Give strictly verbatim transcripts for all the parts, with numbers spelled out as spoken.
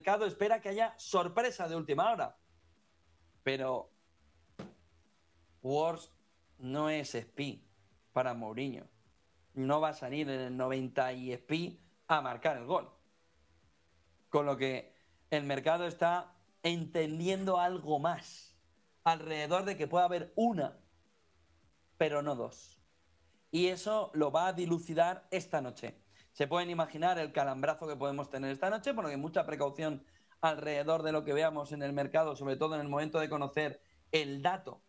mercado espera que haya sorpresa de última hora. Pero Wars no es espí para Mourinho. No va a salir en el noventa y espí a marcar el gol. Con lo que el mercado está entendiendo algo más alrededor de que pueda haber una, pero no dos. Y eso lo va a dilucidar esta noche. Se pueden imaginar el calambrazo que podemos tener esta noche, porque hay mucha precaución alrededor de lo que veamos en el mercado, sobre todo en el momento de conocer el dato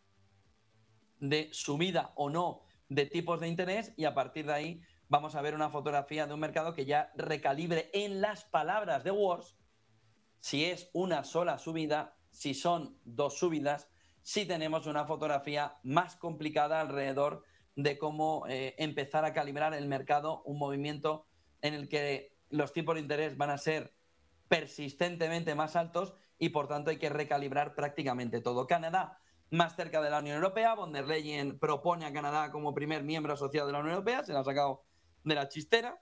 de subida o no de tipos de interés, y a partir de ahí vamos a ver una fotografía de un mercado que ya recalibre en las palabras de Wars si es una sola subida, si son dos subidas, si tenemos una fotografía más complicada alrededor de cómo eh, empezar a calibrar el mercado, un movimiento en el que los tipos de interés van a ser persistentemente más altos y por tanto hay que recalibrar prácticamente todo. Canadá más cerca de la Unión Europea, von der Leyen propone a Canadá como primer miembro asociado de la Unión Europea, se la ha sacado de la chistera.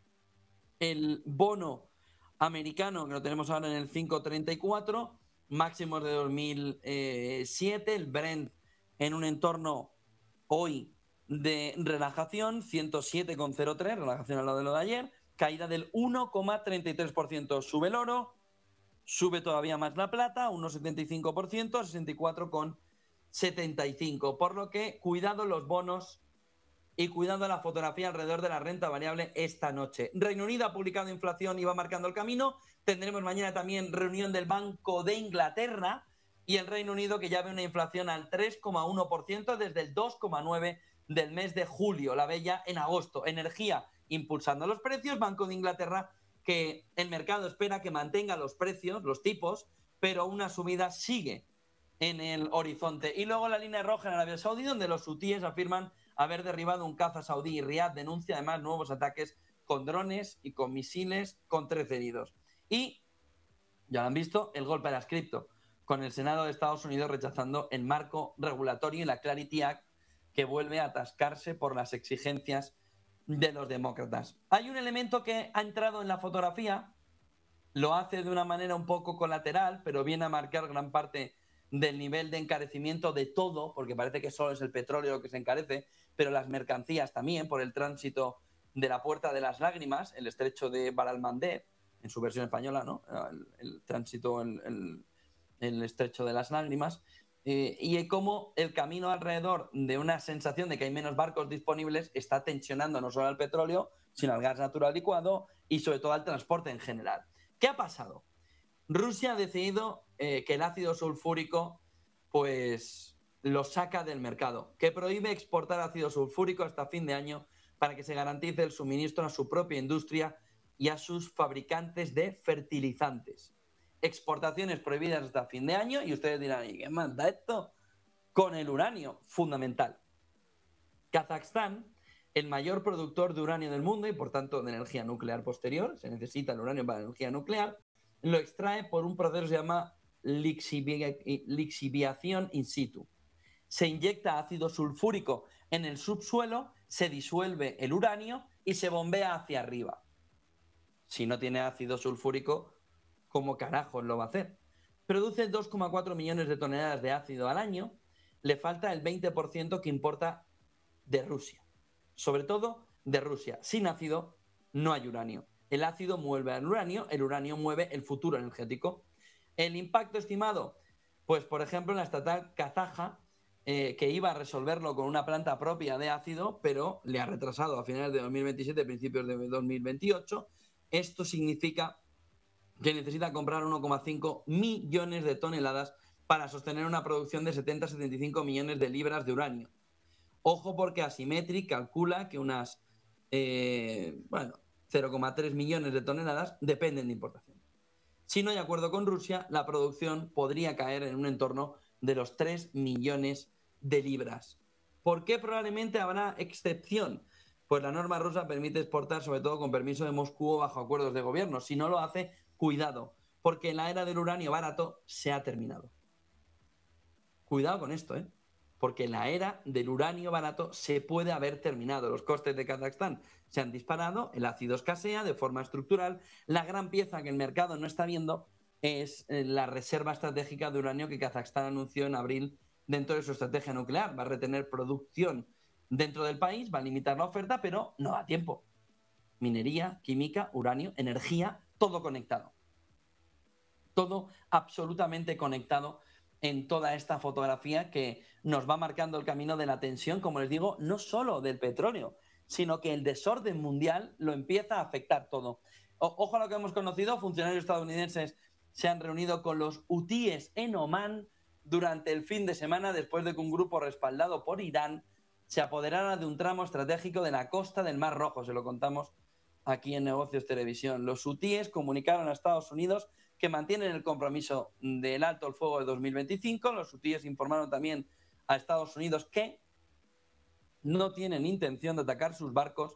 El bono americano, que lo tenemos ahora en el cinco coma treinta y cuatro, máximos de dos mil siete, el Brent en un entorno hoy de relajación, ciento siete coma cero tres, relajación al lado de lo de ayer, caída del uno coma treinta y tres por ciento. Sube el oro, sube todavía más la plata, uno coma setenta y cinco por ciento, sesenta y cuatro coma setenta y cinco, por lo que cuidado los bonos y cuidando la fotografía alrededor de la renta variable esta noche. Reino Unido ha publicado inflación y va marcando el camino. Tendremos mañana también reunión del Banco de Inglaterra y el Reino Unido que ya ve una inflación al tres coma uno por ciento desde el dos coma nueve por ciento del mes de julio. La ve ya en agosto. Energía impulsando los precios. Banco de Inglaterra que el mercado espera que mantenga los precios, los tipos, pero una subida sigue en el horizonte. Y luego la línea roja en Arabia Saudí, donde los hutíes afirman haber derribado un caza saudí, y Riad denuncia además nuevos ataques con drones y con misiles con trece heridos. Y, ya lo han visto, el golpe a las cripto, con el Senado de Estados Unidos rechazando el marco regulatorio y la Clarity Act, que vuelve a atascarse por las exigencias de los demócratas. Hay un elemento que ha entrado en la fotografía, lo hace de una manera un poco colateral, pero viene a marcar gran parte del nivel de encarecimiento de todo, porque parece que solo es el petróleo lo que se encarece, pero las mercancías también, por el tránsito de la Puerta de las Lágrimas, el estrecho de Bab el-Mandeb, en su versión española, ¿no? El, el tránsito, el, el, el estrecho de las Lágrimas, eh, y cómo el camino alrededor de una sensación de que hay menos barcos disponibles está tensionando no solo al petróleo, sino al gas natural licuado y sobre todo al transporte en general. ¿Qué ha pasado? Rusia ha decidido eh, que el ácido sulfúrico pues lo saca del mercado, que prohíbe exportar ácido sulfúrico hasta fin de año para que se garantice el suministro a su propia industria y a sus fabricantes de fertilizantes. Exportaciones prohibidas hasta fin de año y ustedes dirán, ¿y qué manda esto? Con el uranio, fundamental. Kazajstán, el mayor productor de uranio del mundo y por tanto de energía nuclear posterior, se necesita el uranio para la energía nuclear, lo extrae por un proceso que se llama lixiviación in situ. Se inyecta ácido sulfúrico en el subsuelo, se disuelve el uranio y se bombea hacia arriba. Si no tiene ácido sulfúrico, ¿cómo carajos lo va a hacer? Produce dos coma cuatro millones de toneladas de ácido al año, le falta el veinte por ciento que importa de Rusia. Sobre todo de Rusia. Sin ácido no hay uranio. El ácido mueve al uranio, el uranio mueve el futuro energético. El impacto estimado, pues por ejemplo en la estatal kazaja, eh, que iba a resolverlo con una planta propia de ácido, pero le ha retrasado a finales de dos mil veintisiete, principios de dos mil veintiocho. Esto significa que necesita comprar uno coma cinco millones de toneladas para sostener una producción de setenta a setenta y cinco millones de libras de uranio. Ojo porque Asymmetric calcula que unas, eh, bueno, cero coma tres millones de toneladas dependen de importación. Si no hay acuerdo con Rusia, la producción podría caer en un entorno de los tres millones de libras. ¿Por qué probablemente habrá excepción? Pues la norma rusa permite exportar sobre todo con permiso de Moscú o bajo acuerdos de gobierno. Si no lo hace, cuidado, porque la era del uranio barato se ha terminado. Cuidado con esto, ¿eh? Porque la era del uranio barato se puede haber terminado. Los costes de Kazajstán se han disparado, el ácido escasea de forma estructural. La gran pieza que el mercado no está viendo es la reserva estratégica de uranio que Kazajstán anunció en abril dentro de su estrategia nuclear. Va a retener producción dentro del país, va a limitar la oferta, pero no da tiempo. Minería, química, uranio, energía, todo conectado. Todo absolutamente conectado en toda esta fotografía que nos va marcando el camino de la tensión, como les digo, no solo del petróleo, sino que el desorden mundial lo empieza a afectar todo. O, ojo a lo que hemos conocido, funcionarios estadounidenses se han reunido con los hutíes en Omán durante el fin de semana después de que un grupo respaldado por Irán se apoderara de un tramo estratégico de la costa del Mar Rojo. Se lo contamos aquí en Negocios Televisión. Los hutíes comunicaron a Estados Unidos que mantienen el compromiso del alto el fuego de dos mil veinticinco. Los hutíes informaron también a Estados Unidos que no tienen intención de atacar sus barcos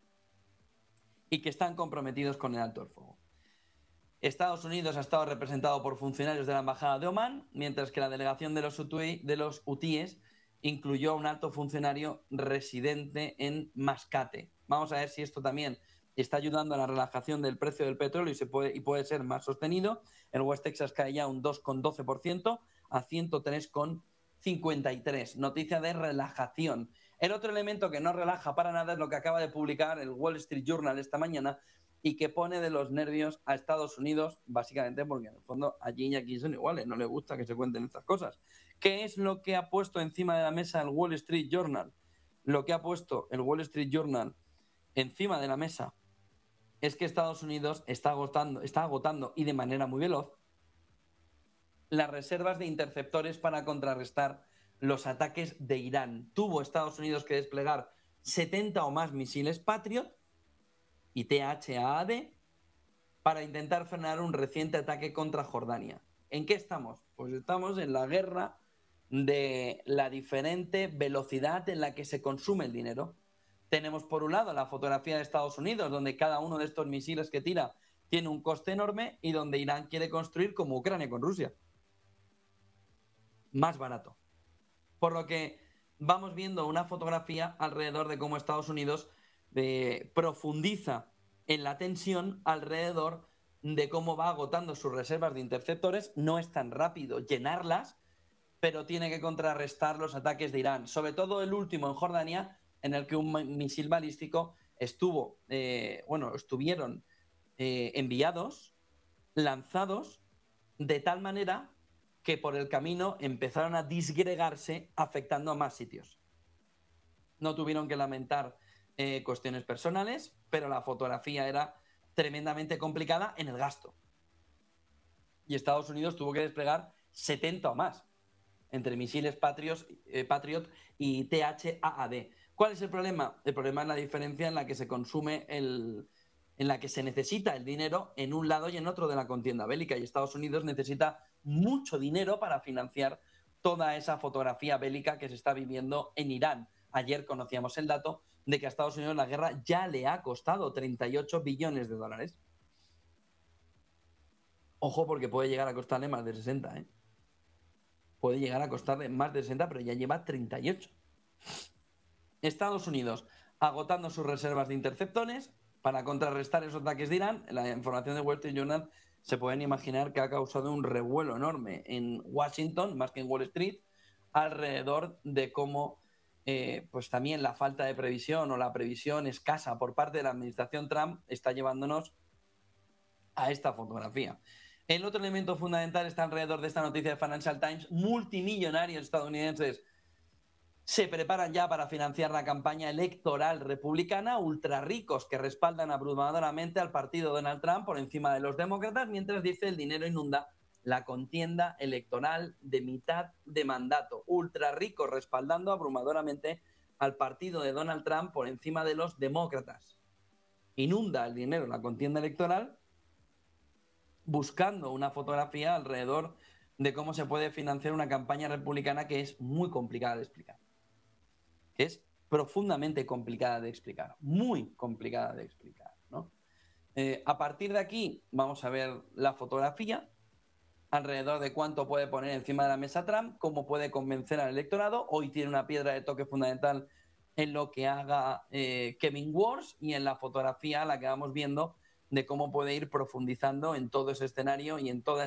y que están comprometidos con el alto el fuego. Estados Unidos ha estado representado por funcionarios de la Embajada de Omán, mientras que la delegación de los, hutuí, de los hutíes incluyó a un alto funcionario residente en Mascate. Vamos a ver si esto también está ayudando a la relajación del precio del petróleo y, se puede, y puede ser más sostenido. El West Texas cae ya un dos coma doce por ciento a ciento tres coma cincuenta y tres. Noticia de relajación. El otro elemento que no relaja para nada es lo que acaba de publicar el Wall Street Journal esta mañana y que pone de los nervios a Estados Unidos, básicamente porque en el fondo allí y aquí son iguales, no le gusta que se cuenten estas cosas. ¿Qué es lo que ha puesto encima de la mesa el Wall Street Journal? Lo que ha puesto el Wall Street Journal encima de la mesa es que Estados Unidos está agotando, está agotando y de manera muy veloz las reservas de interceptores para contrarrestar los ataques de Irán. Tuvo Estados Unidos que desplegar setenta o más misiles Patriot y T H A A D para intentar frenar un reciente ataque contra Jordania. ¿En qué estamos? Pues estamos en la guerra de la diferente velocidad en la que se consume el dinero. Tenemos por un lado la fotografía de Estados Unidos, donde cada uno de estos misiles que tira tiene un coste enorme y donde Irán quiere construir como Ucrania con Rusia. Más barato. Por lo que vamos viendo una fotografía alrededor de cómo Estados Unidos eh, profundiza en la tensión alrededor de cómo va agotando sus reservas de interceptores. No es tan rápido llenarlas, pero tiene que contrarrestar los ataques de Irán. Sobre todo el último en Jordania, en el que un misil balístico estuvo, eh, bueno, estuvieron eh, enviados, lanzados, de tal manera que por el camino empezaron a disgregarse, afectando a más sitios. No tuvieron que lamentar eh, cuestiones personales, pero la fotografía era tremendamente complicada en el gasto. Y Estados Unidos tuvo que desplegar setenta o más entre misiles Patriot, eh, Patriot y T H A A D. ¿Cuál es el problema? El problema es la diferencia en la que se consume el, en la que se necesita el dinero en un lado y en otro de la contienda bélica, y Estados Unidos necesita mucho dinero para financiar toda esa fotografía bélica que se está viviendo en Irán. Ayer conocíamos el dato de que a Estados Unidos la guerra ya le ha costado treinta y ocho billones de dólares. Ojo, porque puede llegar a costarle más de sesenta, ¿eh? Puede llegar a costarle más de sesenta, pero ya lleva treinta y ocho. Estados Unidos agotando sus reservas de interceptores para contrarrestar esos ataques de Irán. La información de Wall Street Journal se pueden imaginar que ha causado un revuelo enorme en Washington, más que en Wall Street, alrededor de cómo eh, pues también la falta de previsión o la previsión escasa por parte de la administración Trump está llevándonos a esta fotografía. El otro elemento fundamental está alrededor de esta noticia de Financial Times. Multimillonarios estadounidenses se preparan ya para financiar la campaña electoral republicana, ultra ricos que respaldan abrumadoramente al partido Donald Trump por encima de los demócratas, mientras dice el dinero inunda la contienda electoral de mitad de mandato. Ultra ricos respaldando abrumadoramente al partido de Donald Trump por encima de los demócratas. Inunda el dinero la contienda electoral buscando una fotografía alrededor de cómo se puede financiar una campaña republicana que es muy complicada de explicar. Que es profundamente complicada de explicar, muy complicada de explicar, ¿no? Eh, a partir de aquí vamos a ver la fotografía alrededor de cuánto puede poner encima de la mesa Trump, cómo puede convencer al electorado. Hoy tiene una piedra de toque fundamental en lo que haga eh, Kevin Walsh, y en la fotografía la que vamos viendo de cómo puede ir profundizando en todo ese escenario y en toda